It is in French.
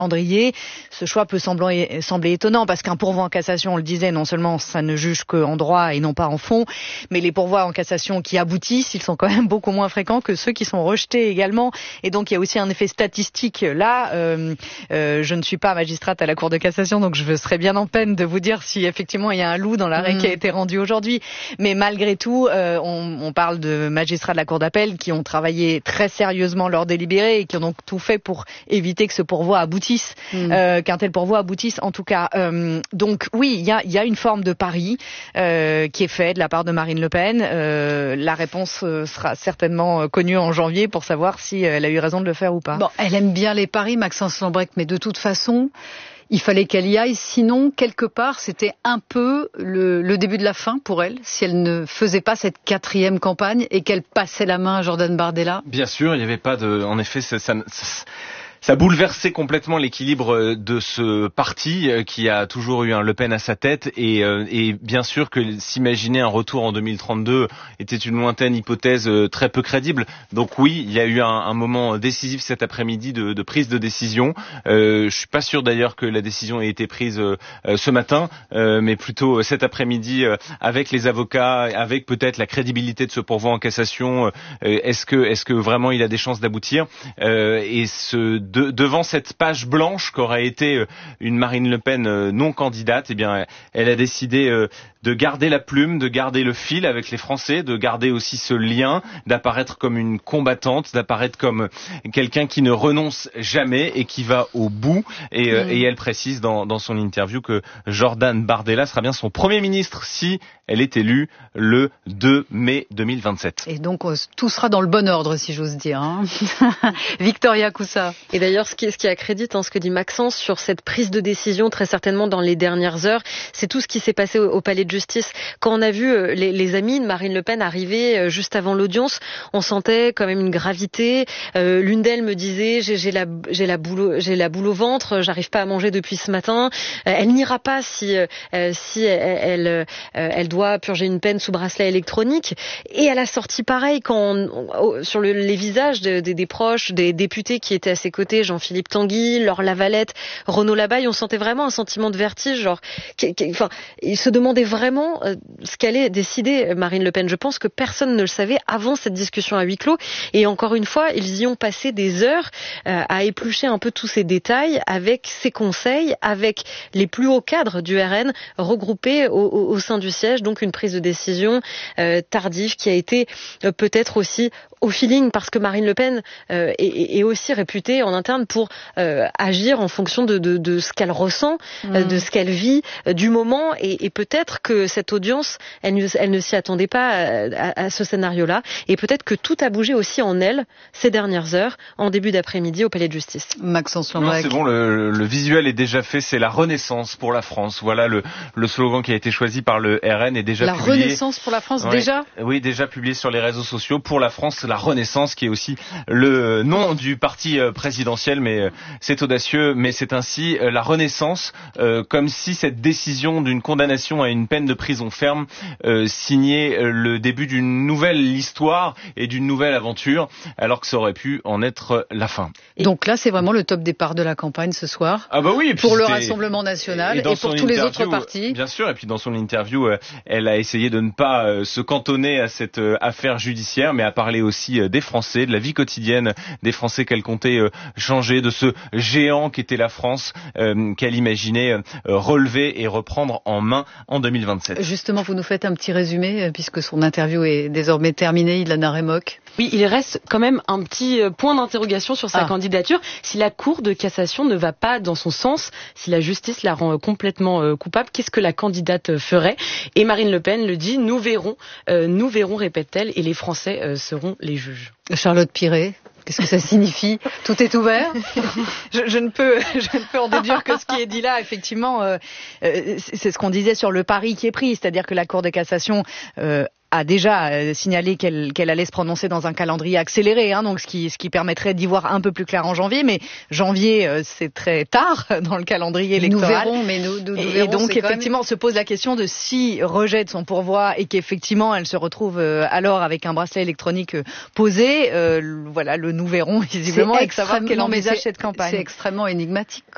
calendrier. Ce choix peut sembler étonnant parce qu'un pourvoi en cassation, on le disait, non seulement ça ne juge qu'en droit et non pas en fond, mais les pourvois en cassation qui aboutissent, ils sont quand même beaucoup moins fréquents que ceux qui sont rejetés également. Et donc il y a aussi un effet statistique là. Je ne suis pas magistrate à la Cour de cassation, donc je serais bien en peine de vous dire si effectivement il y a un loup dans l'arrêt qui a été rendu aujourd'hui. Mais malgré tout, on parle de magistrats de la Cour d'appel qui ont travaillé très sérieusement leur délibéré et qui ont donc tout fait pour éviter que ce pourvoi aboutisse. Qu'un tel pourvoi aboutisse en tout cas. Donc oui, il y a une forme de pari qui est fait de la part de Marine Le Pen. La réponse sera certainement connue en janvier pour savoir si elle a eu raison de le faire ou pas. Bon, elle aime bien les paris, Maxence Lambrecq, mais de toute façon, il fallait qu'elle y aille. Sinon, quelque part, c'était un peu le début de la fin pour elle, si elle ne faisait pas cette 4e campagne et qu'elle passait la main à Jordan Bardella. Bien sûr, il n'y avait pas de... En effet, ça bouleversait complètement l'équilibre de ce parti qui a toujours eu un Le Pen à sa tête et bien sûr que s'imaginer un retour en 2032 était une lointaine hypothèse très peu crédible. Donc oui, il y a eu un moment décisif cet après-midi de prise de décision. Je suis pas sûr d'ailleurs que la décision ait été prise ce matin, mais plutôt cet après-midi avec les avocats, avec peut-être la crédibilité de ce pourvoi en cassation. Est-ce que vraiment il a des chances d'aboutir et devant cette page blanche qu'aurait été une Marine Le Pen non candidate, eh bien, elle a décidé de garder la plume, de garder le fil avec les Français, de garder aussi ce lien, d'apparaître comme une combattante, d'apparaître comme quelqu'un qui ne renonce jamais et qui va au bout. Et elle précise dans son interview que Jordan Bardella sera bien son Premier ministre si elle est élue le 2 mai 2027. Et donc tout sera dans le bon ordre, si j'ose dire. Hein. Victoria Coussa. Et d'ailleurs, ce qui accrédite ce que dit Maxence sur cette prise de décision, très certainement dans les dernières heures, c'est tout ce qui s'est passé au palais de justice. Quand on a vu les amis de Marine Le Pen arriver juste avant l'audience, on sentait quand même une gravité. L'une d'elles me disait j'ai la boule au ventre, j'arrive pas à manger depuis ce matin. Elle n'ira pas si elle doit purger une peine sous bracelet électronique. Et à la sortie, pareil, sur les visages des proches, des députés qui étaient à ses côtés, Jean-Philippe Tanguy, Laure Lavalette, Renaud Labaille, on sentait vraiment un sentiment de vertige. Ils se demandaient vraiment ce qu'allait décider Marine Le Pen. Je pense que personne ne le savait avant cette discussion à huis clos. Et encore une fois, ils y ont passé des heures à éplucher un peu tous ces détails avec ses conseils, avec les plus hauts cadres du RN regroupés au sein du siège. Donc une prise de décision tardive qui a été peut-être aussi au feeling, parce que Marine Le Pen est aussi réputée en interne pour agir en fonction de ce qu'elle ressent, de ce qu'elle vit, du moment, et peut-être que cette audience, elle ne s'y attendait pas à ce scénario-là, et peut-être que tout a bougé aussi en elle ces dernières heures, en début d'après-midi au Palais de Justice. Maxence Lambrecq. Non, c'est bon, le visuel est déjà fait, c'est la renaissance pour la France. Voilà le slogan qui a été choisi par le RN est déjà publié. La renaissance pour la France, déjà ? Oui, déjà publié sur les réseaux sociaux. Pour la France, la renaissance, qui est aussi le nom du parti présidentiel, mais c'est audacieux, mais c'est ainsi la renaissance, comme si cette décision d'une condamnation à une peine de prison ferme signait le début d'une nouvelle histoire et d'une nouvelle aventure, alors que ça aurait pu en être la fin. Donc là, c'est vraiment le top départ de la campagne ce soir. Ah bah oui, pour le Rassemblement national et pour tous les autres partis. Bien sûr, et puis dans son interview, elle a essayé de ne pas se cantonner à cette affaire judiciaire, mais à parler aussi des Français, de la vie quotidienne des Français qu'elle comptait changer, de ce géant qu'était la France, qu'elle imaginait relever et reprendre en main en 2027. Justement, vous nous faites un petit résumé, puisque son interview est désormais terminée, Ilana Remock. Oui, il reste quand même un petit point d'interrogation sur sa candidature. Si la Cour de cassation ne va pas dans son sens, si la justice la rend complètement coupable, qu'est-ce que la candidate ferait ? Et Marine Le Pen le dit, nous verrons, répète-t-elle, et les Français seront les juges. Charlotte Piret, qu'est-ce que ça signifie ? Tout est ouvert ? je ne peux en déduire que ce qui est dit là, effectivement, c'est ce qu'on disait sur le pari qui est pris, c'est-à-dire que la Cour de cassation a déjà signalé qu'elle allait se prononcer dans un calendrier accéléré, donc ce qui permettrait d'y voir un peu plus clair en janvier. Mais janvier, c'est très tard dans le calendrier électoral. Nous verrons, mais nous et donc effectivement, on se pose la question de si rejette son pourvoi et qu'effectivement elle se retrouve alors avec un bracelet électronique posé. Voilà, nous verrons visiblement, avec savoir qu'elle envisage cette campagne. C'est extrêmement énigmatique.